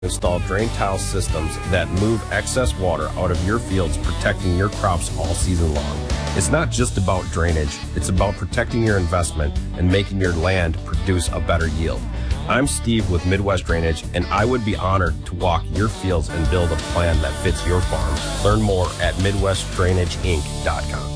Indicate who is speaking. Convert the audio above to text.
Speaker 1: Install drain tile systems that move excess water out of your fields, protecting your crops all season long. It's not just about drainage, it's about protecting your investment and making your land produce a better yield. I'm Steve with Midwest Drainage, and I would be honored to walk your fields and build a plan that fits your farm. Learn more at MidwestDrainageInc.com.